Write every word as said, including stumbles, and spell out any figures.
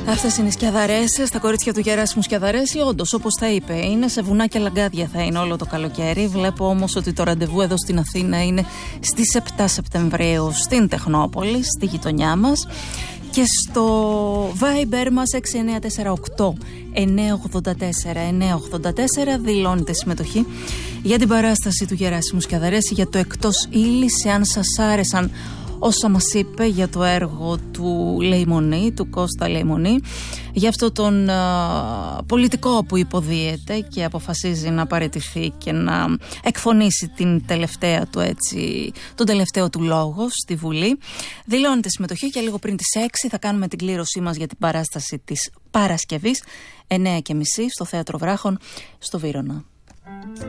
Αυτές είναι οι Σκιαδαρές, στα κορίτσια του Γεράσιμου Σκιαδαρέση. Όντως, όπως τα είπε, είναι σε βουνά και λαγκάδια θα είναι όλο το καλοκαίρι. Βλέπω όμως ότι το ραντεβού εδώ στην Αθήνα είναι στις επτά Σεπτεμβρίου στην Τεχνόπολη, στη γειτονιά μας. Και στο Viber μας έξι εννιά τέσσερα οκτώ εννιά ογδόντα τέσσερα εννιά ογδόντα τέσσερα δηλώνετε συμμετοχή για την παράσταση του Γεράσιμου Σκιαδαρέση, για το εκτός ύλης, εάν σας άρεσαν όσα μας είπε για το έργο του Λεϊμονή, του Κώστα Λεϊμονή, για αυτό τον α, πολιτικό που υποδίεται και αποφασίζει να παραιτηθεί και να εκφωνήσει την τελευταία του, έτσι, τον τελευταίο του λόγο στη Βουλή. Δηλώνεται συμμετοχή και λίγο πριν τις έξι θα κάνουμε την κλήρωσή μας για την παράσταση της Παρασκευής εννιά και μισή στο Θέατρο Βράχων στο Βύρωνα.